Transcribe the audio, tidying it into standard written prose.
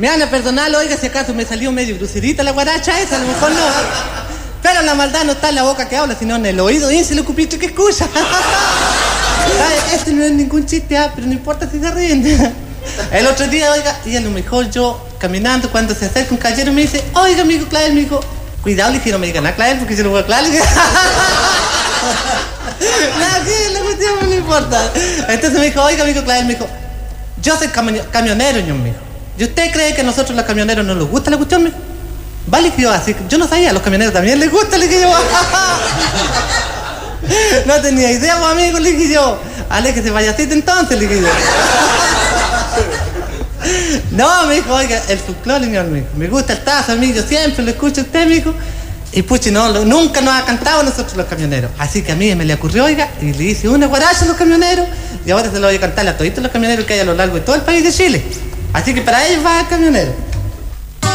Me van a perdonar, oiga, si acaso me salió medio grucerita la guaracha esa, a lo mejor no. Pero la maldad no está en la boca que habla, sino en el oído. Dice lo cupito que escucha. Este no es ningún chiste, pero no importa si se ríen. El otro día, oiga, y a lo mejor yo, caminando, cuando se acerca un caballero, me dice, oiga, amigo Clavel, me dijo, cuidado, le dije, no me digan a Clavel, porque si lo voy a Clavel. La cuestión no importa. Entonces me dijo, oiga, amigo Clavel, me dijo, yo soy camionero, ño, mijo. ¿Y usted cree que a nosotros los camioneros no nos gusta la cuestión, mijo? Vale, que yo así, yo no sabía, a los camioneros también les gusta, le dije yo. No tenía idea, pues, amigo, le dije yo. Aléjese, payasito, entonces, le dije yo. No, me dijo, oiga, el folclore, mijo, me gusta el tazo, amigo, yo siempre lo escucho a usted, mijo. Y puchi, no, nunca nos ha cantado a nosotros los camioneros. Así que a mí me le ocurrió, oiga, y le hice una guaracha a los camioneros. Y ahora se lo voy a cantar a toditos los camioneros que hay a lo largo de todo el país de Chile. Así que para ellos va el camionero.